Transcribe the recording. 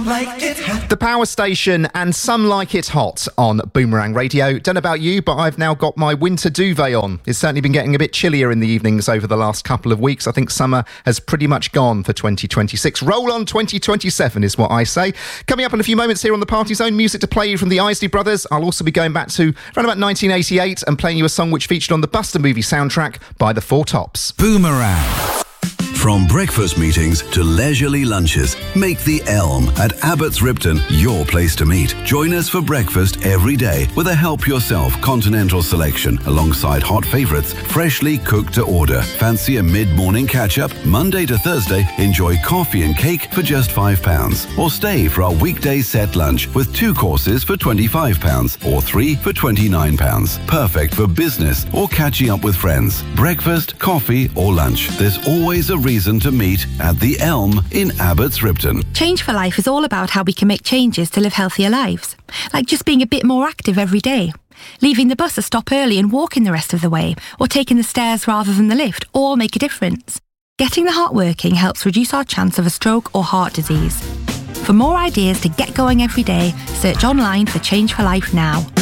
like it hot. The Power Station and Some Like It Hot on Boomerang Radio. Don't know about you, but I've now got my winter duvet on. It's certainly been getting a bit chillier in the evenings over the last couple of weeks. I think summer has pretty much gone for 2026. Roll on 2027 is what I say. Coming up in a few moments here on the Party Zone, music to play you from the Isley Brothers. I'll also be going back to around about 1988 and playing you a song which featured on the Buster movie soundtrack by the Four Tops. Boomerang. From breakfast meetings to leisurely lunches, make the Elm at Abbots Ripton your place to meet. Join us for breakfast every day with a help-yourself continental selection alongside hot favourites, freshly cooked to order. Fancy a mid-morning catch-up? Monday to Thursday, enjoy coffee and cake for just £5. Or stay for our weekday set lunch with 2 courses for £25 or 3 for £29. Perfect for business or catching up with friends. Breakfast, coffee or lunch. There's always a reason to meet at the Elm in Abbots Ripton. Change for Life is all about how we can make changes to live healthier lives. Like just being a bit more active every day. Leaving the bus a stop early and walking the rest of the way, or taking the stairs rather than the lift, all make a difference. Getting the heart working helps reduce our chance of a stroke or heart disease. For more ideas to get going every day, search online for Change for Life now.